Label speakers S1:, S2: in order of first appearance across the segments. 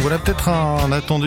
S1: Voilà peut-être un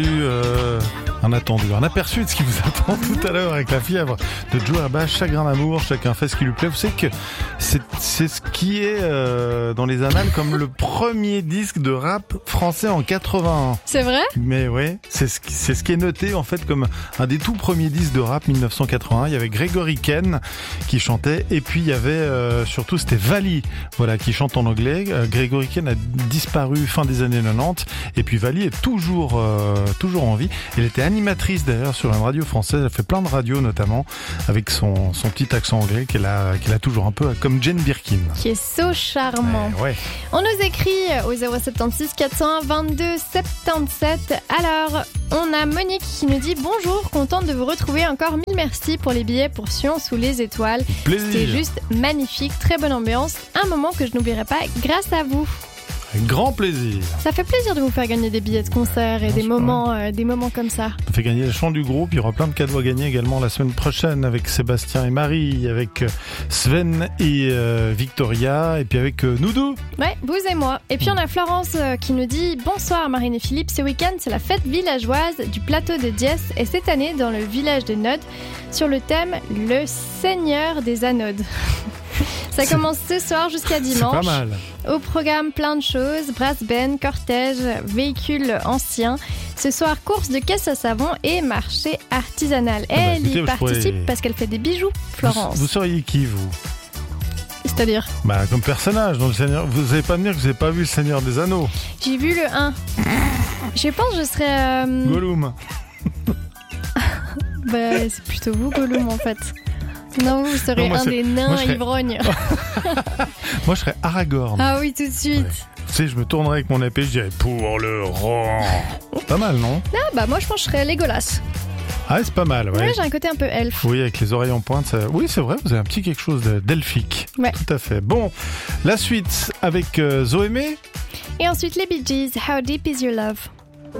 S1: aperçu de ce qui vous attend tout à l'heure avec la fièvre de Joe Herba, Chagrin d'amour, chacun fait ce qui lui plaît. Vous savez que c'est ce qui est dans les annales comme le premier disque de rap français en 81.
S2: C'est vrai ?
S1: Mais ouais, c'est ce qui est noté en fait comme un des tout premiers disques de rap 1981. Il y avait Gregory Ken qui chantait et puis il y avait surtout c'était Vali, voilà, qui chante en anglais. Gregory Ken a disparu fin des années 90 et puis Vali est toujours en vie. Elle était animatrice d'ailleurs sur une radio française. Elle fait plein de radios notamment avec son petit accent anglais qu'elle a toujours un peu comme Jane Birkin.
S2: Qui est so charmant.
S1: Ouais.
S2: On nous écrit au 076 401 22 77. Alors, on a Monique qui nous dit bonjour, contente de vous retrouver. Encore mille merci pour les billets pour Sion sous les étoiles.
S1: Plaisir.
S2: C'était juste magnifique, très bonne ambiance. Un moment que je n'oublierai pas grâce à vous.
S1: Avec grand plaisir.
S2: Ça fait plaisir de vous faire gagner des billets de concert et des moments comme ça.
S1: On fait gagner le chant du groupe. Il y aura plein de cadeaux à gagner également la semaine prochaine avec Sébastien et Marie, avec Sven et Victoria, et puis avec nous deux.
S2: Ouais, vous et moi. Et puis on a Florence qui nous dit bonsoir Marine et Philippe. Ce week-end, c'est la fête villageoise du plateau de Diès et cette année dans le village de Nodes sur le thème Le Seigneur des Anodes. Ça commence ce soir jusqu'à dimanche.
S1: C'est pas mal.
S2: Au programme, plein de choses. Brass band, cortège, véhicules anciens. Ce soir, course de caisse à savon et marché artisanal. Elle y participe parce qu'elle fait des bijoux, Florence.
S1: Vous seriez qui, vous ?
S2: C'est-à-dire ?
S1: Comme personnage dans le Seigneur. Vous n'allez pas me dire que vous n'avez pas vu le Seigneur des Anneaux.
S2: J'ai vu le 1. Je pense que je serais...
S1: Gollum.
S2: C'est plutôt vous, Gollum, en fait. Non, vous serez un des nains ivrognes.
S1: Moi, je serais Aragorn.
S2: Ah oui, tout de suite.
S1: Ouais. Tu sais, je me tournerais avec mon épée, je dirais pour le rang. Pas mal, non ?
S2: Moi, je pense que je serais Legolas.
S1: Ah, c'est pas mal, ouais.
S2: Ouais, j'ai un côté un peu elfe.
S1: Oui, avec les oreilles en pointe. Oui, c'est vrai, vous avez un petit quelque chose d'elfique.
S2: Ouais.
S1: Tout à fait. Bon, la suite avec Zoémé.
S2: Et ensuite, les Bee Gees, How Deep Is Your Love ?